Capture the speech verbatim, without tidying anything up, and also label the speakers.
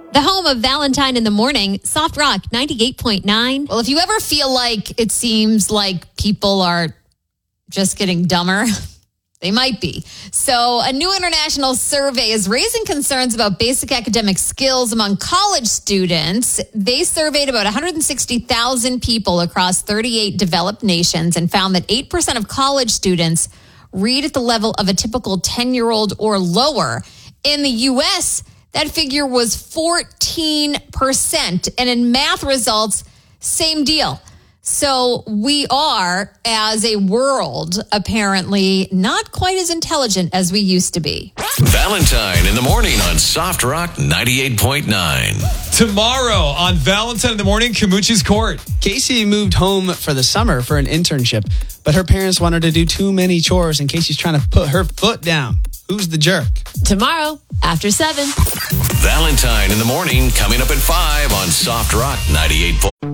Speaker 1: The home of Valentine in the Morning, Soft Rock ninety-eight point nine.
Speaker 2: Well, if you ever feel like it seems like people are just getting dumber, they might be. So a new international survey is raising concerns about basic academic skills among college students. They surveyed about one hundred sixty thousand people across thirty-eight developed nations and found that eight percent of college students read at the level of a typical ten-year-old or lower. In the U S, that figure was fourteen percent. And in math results, same deal. So we are, as a world, apparently not quite as intelligent as we used to be.
Speaker 3: Valentine in the Morning on Soft Rock ninety-eight point nine.
Speaker 4: Tomorrow on Valentine in the Morning, Camucci's Court.
Speaker 5: Casey moved home for the summer for an internship, but her parents want her to do too many chores, and Casey's trying to put her foot down. Who's the jerk?
Speaker 1: Tomorrow, after seven.
Speaker 3: Valentine in the Morning, coming up at five on Soft Rock ninety-eight point nine.